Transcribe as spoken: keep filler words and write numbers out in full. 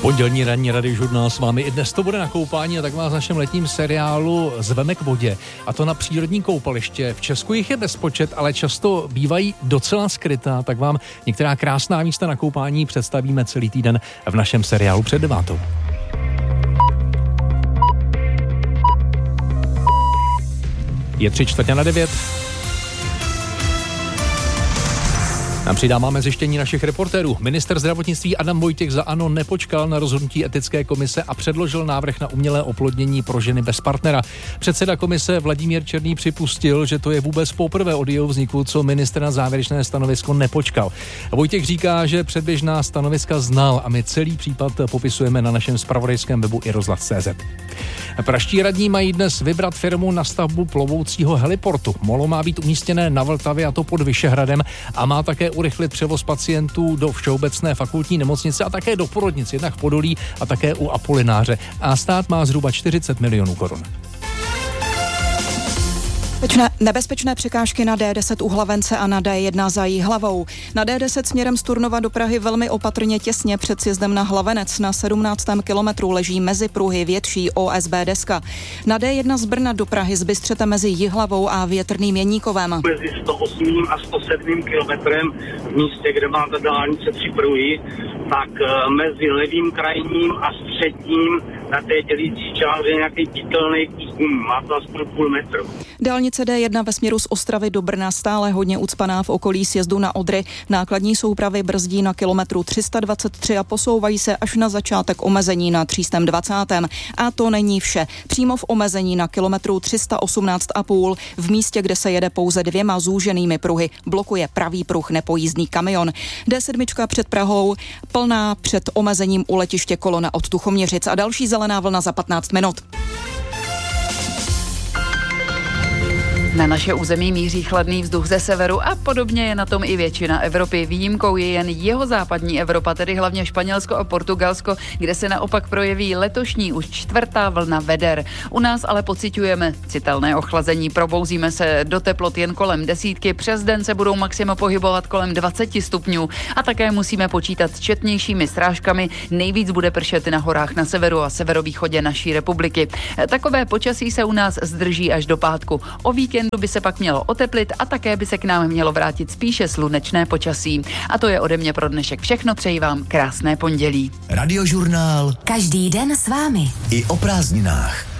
Pondělní ranní radiožurnál s vámi. I dnes to bude na koupání a tak vás v našem letním seriálu zveme k vodě. A to na přírodní koupaliště. V Česku jich je bezpočet, ale často bývají docela skrytá, tak vám některá krásná místa na koupání představíme celý týden v našem seriálu před devátou. Je tři čtvrtě na devět. Nám přidáváme zjištění našich reportérů. Minister zdravotnictví Adam Vojtěch za ANO nepočkal na rozhodnutí etické komise a předložil návrh na umělé oplodnění pro ženy bez partnera. Předseda komise Vladimír Černý připustil, že to je vůbec poprvé od jeho vzniku, co ministr na závěrečné stanovisko nepočkal. Vojtěch říká, že předběžná stanoviska znal a my celý případ popisujeme na našem zpravodajském webu i rozhlas tečka cé zet. Praští radní mají dnes vybrat firmu na stavbu plovoucího heliportu. Molo má být umístěné na Vltavě, a to pod Vyšehradem, a má také urychlit převoz pacientů do Všeobecné fakultní nemocnice a také do porodnic, jednak v Podolí a také u Apolináře. A stát má zhruba čtyřicet milionů korun. Nebezpečné, nebezpečné překážky na D deset u Hlavence a na D jedna za Jihlavou. Na D deset směrem z Turnova do Prahy velmi opatrně těsně před sjezdem na Hlavenec na sedmnáctém kilometru leží mezi pruhy větší O S B deska. Na D jedna z Brna do Prahy z Bystřete mezi Jihlavou a Větrným Jeníkovem. Mezi sto osmým a sto sedmým kilometrem v místě, kde má ta dálnice tři pruhy, tak mezi levým krajním a středním na té dělící čáře nějaký pítelný kus gumy. Má to aspoň půl metru. Dálnice D jedna ve směru z Ostravy do Brna stále hodně ucpaná v okolí sjezdu na Odry. Nákladní soupravy brzdí na kilometru tři sta dvacet tři a posouvají se až na začátek omezení na tři sta dvacet. A to není vše. Přímo v omezení na kilometru tři sta osmnáct a půl v místě, kde se jede pouze dvěma zúženými pruhy, blokuje pravý pruh nepojízdný kamion. D sedm před Prahou plná před omezením u letiště kolona od Tuchoměřic a další zelená vlna za patnáct minut. Na naše území míří chladný vzduch ze severu a podobně je na tom i většina Evropy. Výjimkou je jen jihozápadní Evropa, tedy hlavně Španělsko a Portugalsko, kde se naopak projeví letošní už čtvrtá vlna veder. U nás ale pociťujeme citelné ochlazení, probouzíme se do teplot jen kolem desítky, přes den se budou maxima pohybovat kolem dvacet stupňů a také musíme počítat s četnějšími srážkami. Nejvíc bude pršet na horách na severu a severovýchodě naší republiky. Takové počasí se u nás zdrží až do pátku. O víkend by se pak mělo oteplit a také by se k nám mělo vrátit spíše slunečné počasí. A to je ode mě pro dnešek všechno. Přeji vám krásné pondělí. Radiožurnál. Každý den s vámi. I o prázdninách.